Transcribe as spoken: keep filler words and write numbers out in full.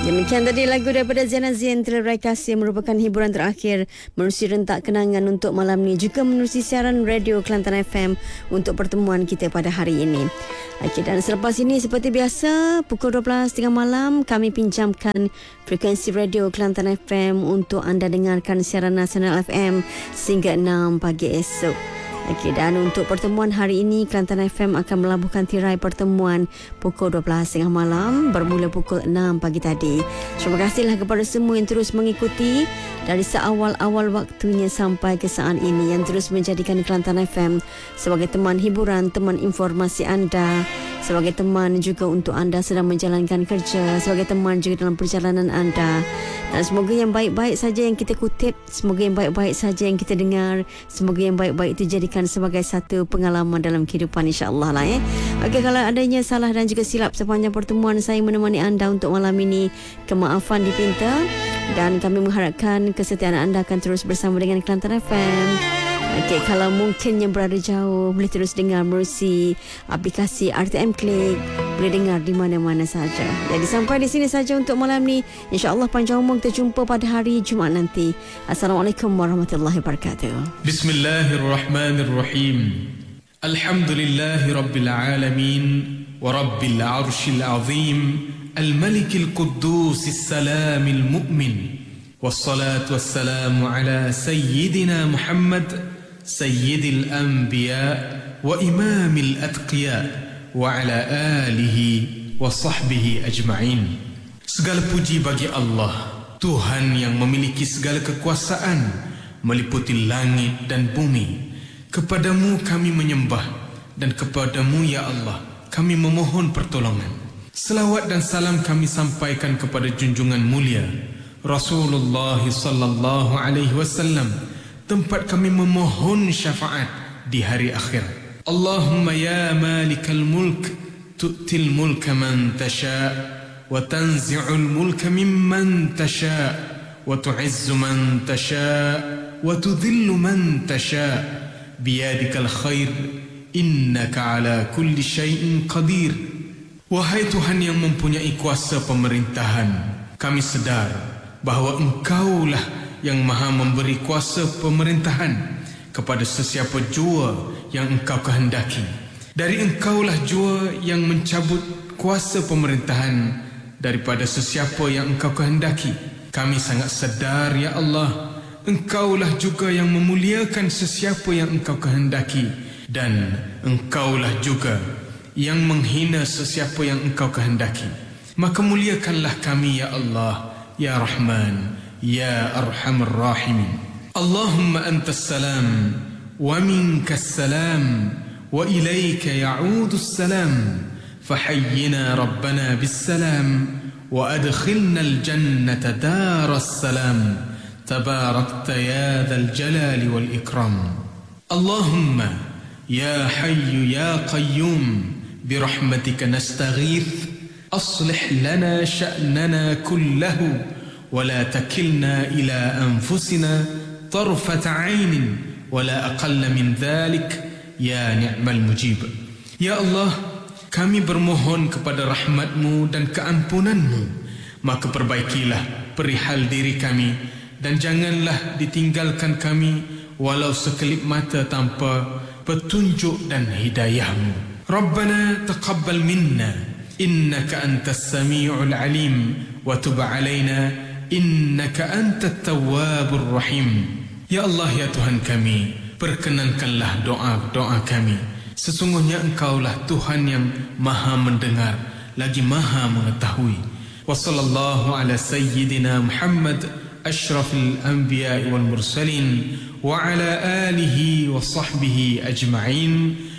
Demikian tadi lagu daripada Zainal Zain Telerai Kasih merupakan hiburan terakhir menerusi rentak kenangan untuk malam ni, juga menerusi siaran radio Kelantan F M untuk pertemuan kita pada hari ini. Okey, dan selepas ini seperti biasa pukul dua belas tiga puluh malam kami pinjamkan frekuensi radio Kelantan F M untuk anda dengarkan siaran nasional F M sehingga enam pagi esok. Okey, dan untuk pertemuan hari ini Kelantan F M akan melabuhkan tirai pertemuan pukul dua belas tiga puluh malam bermula pukul enam pagi tadi. Terima kasihlah kepada semua yang terus mengikuti dari seawal-awal waktunya sampai ke saat ini, yang terus menjadikan Kelantan F M sebagai teman hiburan, teman informasi anda, sebagai teman juga untuk anda sedang menjalankan kerja, sebagai teman juga dalam perjalanan anda. Dan semoga yang baik-baik saja yang kita kutip, semoga yang baik-baik saja yang kita dengar, semoga yang baik-baik itu jadikan sebagai satu pengalaman dalam kehidupan, insya-Allah lah eh. Okey, kalau adanya salah dan juga silap sepanjang pertemuan saya menemani anda untuk malam ini, kemaafan dipinta, dan kami mengharapkan kesetiaan anda akan terus bersama dengan Kelantan F M. Okey, kalau mungkin yang berada jauh boleh terus dengar melalui aplikasi R T M Click, boleh dengar di mana-mana saja. Jadi sampai di sini saja untuk malam ni. InsyaAllah panjang umur kita jumpa pada hari Jumaat nanti. Assalamualaikum warahmatullahi wabarakatuh. Bismillahirrahmanirrahim. Alhamdulillahi rabbil alamin wa rabbil arshil azim, al-malikil quddusis salamil mu'min. Wassalatu wassalamu ala sayyidina Muhammad sayyidil anbiya wa imamil atqiya wa ala alihi wa sahbihi ajma'in. Segala puji bagi Allah, Tuhan yang memiliki segala kekuasaan meliputi langit dan bumi. Kepadamu kami menyembah dan kepadamu ya Allah kami memohon pertolongan. Selawat dan salam kami sampaikan kepada junjungan mulia Rasulullah sallallahu alaihi wasallam, tempat kami memohon syafaat di hari akhir. Allahumma ya malikal mulk tu'til mulka man tasha wa tanzi'ul mulka mimman tasha wa tu'izzu man tasha wa tudhillu man tasha biyadikal khair innaka ala kulli syai'in qadir. Wahai Tuhan yang mempunyai kuasa pemerintahan, kami sedar bahawa Engkaulah yang maha memberi kuasa pemerintahan kepada sesiapa jua yang Engkau kehendaki. Dari Engkaulah jua yang mencabut kuasa pemerintahan daripada sesiapa yang Engkau kehendaki. Kami sangat sedar ya Allah, Engkaulah juga yang memuliakan sesiapa yang Engkau kehendaki, dan Engkaulah juga yang menghina sesiapa yang Engkau kehendaki. Maka muliakanlah kami ya Allah, ya Rahman, ya Arhamar Rahimin. Allahumma antas salam wa minkas salam wa ilayka ya'udus salam, fahayyina Rabbana bis salam wa adkhilna al-jannata daras salam, tabarakta ya dhal jalali wal ikram. Allahumma ya hayyu ya qayyum birahmatika nastaghith, aslih lana sya'nana kullahu wa la takilna ila anfusina tarfata 'ainin wa la aqalla min dhalik ya ni'mal mujib. Ya Allah, kami bermohon kepada rahmat-Mu dan keampunan-Mu, maka perbaikilah perihal diri kami dan janganlah ditinggalkan kami walau sekelip mata tanpa petunjuk dan hidayah-Mu. Rabbana taqabbal minna innaka antas sami'ul alim wa tub alaina innaka antat tawwabur rahim. Ya Allah, ya Tuhan kami, perkenankanlah doa-doa kami. Sesungguhnya Engkaulah Tuhan yang maha mendengar lagi maha mengetahui. Wa sallallahu ala sayyidina Muhammad asyrafil anbiya'i wal mursalin wa ala alihi wa sahbihi ajma'in.